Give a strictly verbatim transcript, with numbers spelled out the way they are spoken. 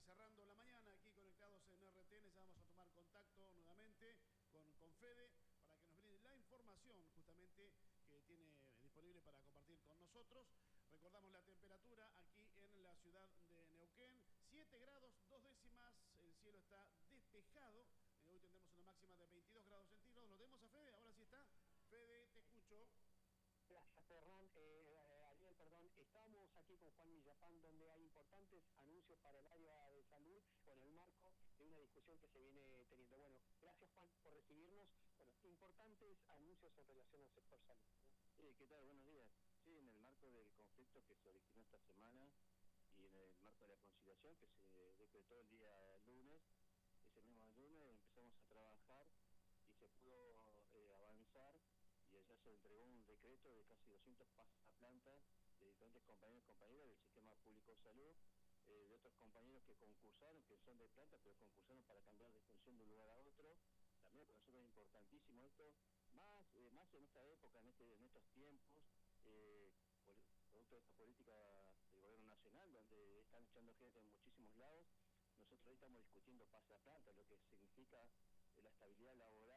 cerrando la mañana aquí conectados en R T N. Ya vamos a tomar contacto nuevamente con, con Fede para que nos brinde la información justamente que tiene disponible para compartir con nosotros. Recordamos la temperatura aquí en la ciudad de Neuquén, siete grados, dos décimas, el cielo está despejado. Eh, hoy tendremos una máxima de veintidós grados centígrados. Lo demos a Fede, ahora sí está. Fede, te escucho. Gracias, Ferran. Eh, Ariel, perdón. Estamos aquí con Juan Millapán, donde hay importantes anuncios para el área de salud con el marco de una discusión que se viene teniendo. Bueno, gracias, Juan, por recibirnos. Bueno, importantes anuncios en relación al sector salud, ¿no? Sí, ¿qué tal? Buenos días. Sí, en el marco del conflicto que se originó esta semana y en el marco de la conciliación que se decretó el día lunes, ese mismo lunes empezamos a trabajar y se pudo eh, avanzar, y allá se entregó un decreto de casi doscientos pasaplantas de diferentes compañeros y compañeras del sistema público de salud, eh, de otros compañeros que concursaron, que son de planta, pero concursaron para cambiar de función de un lugar a otro. También para nosotros es importantísimo esto, más, eh, más en esta época, en, este, en estos tiempos, eh, producto de esta política del gobierno nacional, donde están echando gente en muchísimos lados. Nosotros hoy estamos discutiendo pasaplanta, lo que significa la estabilidad laboral